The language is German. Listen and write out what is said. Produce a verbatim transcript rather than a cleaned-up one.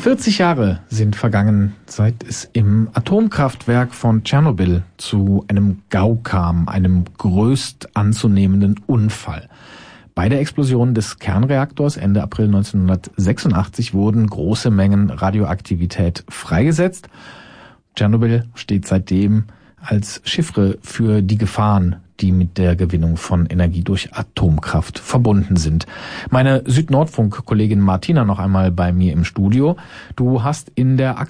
vierzig Jahre sind vergangen, seit es im Atomkraftwerk von Tschernobyl zu einem GAU kam, einem größt anzunehmenden Unfall. Bei der Explosion des Kernreaktors Ende April neunzehnhundertsechsundachtzig wurden große Mengen Radioaktivität freigesetzt. Tschernobyl steht seitdem als Chiffre für die Gefahren, die mit der Gewinnung von Energie durch Atomkraft verbunden sind. Meine Südnordfunk-Kollegin Martina noch einmal bei mir im Studio. Du hast in der